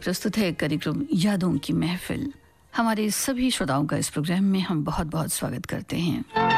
प्रस्तुत है कार्यक्रम यादों की महफिल। हमारे सभी श्रोताओं का इस प्रोग्राम में हम बहुत बहुत स्वागत करते हैं।